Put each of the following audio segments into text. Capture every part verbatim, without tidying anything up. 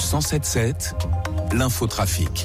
cent sept sept, l'infotrafic.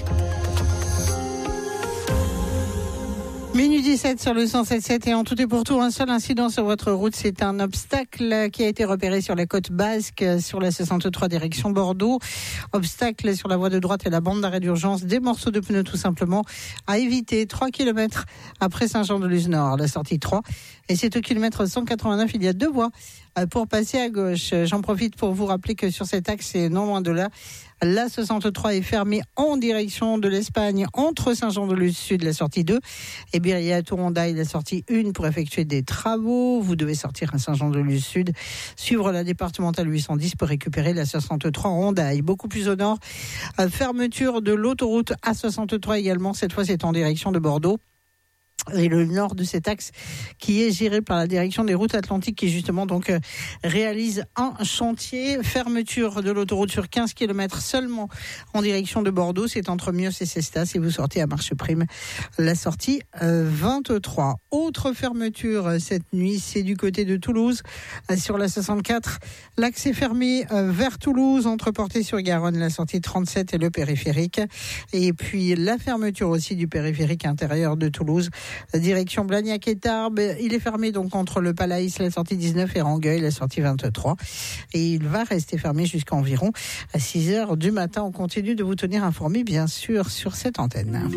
Minuit dix-sept sur le cent sept sept et en tout et pour tout, un seul incident sur votre route. C'est un obstacle qui a été repéré sur la côte basque, sur la soixante-trois direction Bordeaux. Obstacle sur la voie de droite et la bande d'arrêt d'urgence. Des morceaux de pneus tout simplement à éviter. trois kilomètres après Saint-Jean-de-Luz-Nord, la sortie trois. Et c'est au kilomètre cent quatre-vingt-neuf, il y a deux voies pour passer à gauche. J'en profite pour vous rappeler que sur cet axe, et non loin de là, la soixante-trois est fermée en direction de l'Espagne, entre Saint-Jean-de-Luz-Sud, la sortie deux, et Biriatou-Hondaï, la sortie un, pour effectuer des travaux. Vous devez sortir à Saint-Jean-de-Luz-Sud, suivre la départementale huit cent dix pour récupérer la soixante-trois Hondaï. Beaucoup plus au nord, fermeture de l'autoroute A soixante-trois également, cette fois c'est en direction de Bordeaux. Et le nord de cet axe qui est géré par la direction des routes atlantiques qui justement donc euh, réalise un chantier. Fermeture de l'autoroute sur quinze kilomètres seulement en direction de Bordeaux. C'est entre Mios et Cestas et vous sortez à Marche Prime la sortie euh, vingt-trois. Autre fermeture euh, cette nuit, c'est du côté de Toulouse euh, sur la soixante-quatre. L'axe est fermé euh, vers Toulouse entre Portée-sur-Garonne, la sortie trente-sept et le périphérique. Et puis la fermeture aussi du périphérique intérieur de Toulouse. Direction Blagnac et Tarbes, il est fermé donc entre le Palaïs, la sortie dix-neuf et Rangueil, la sortie vingt-trois. Et il va rester fermé jusqu'à environ à six heures du matin. On continue de vous tenir informés, bien sûr, sur cette antenne.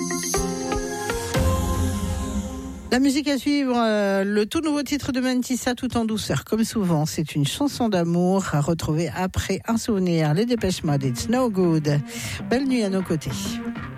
La musique à suivre, euh, le tout nouveau titre de Mentissa, Tout en douceur, comme souvent. C'est une chanson d'amour à retrouver après un souvenir. Les Dépêche Mode, It's No Good. Belle nuit à nos côtés.